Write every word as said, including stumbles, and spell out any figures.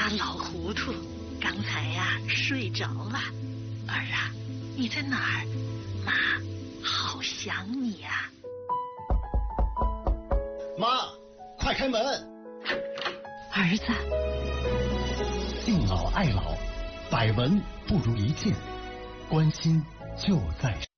呀，老糊涂，刚才呀睡着了。儿啊，你在哪儿？妈好想你呀。 妈，快开门！ 儿子， 敬老爱老，百闻不如一见，关心就在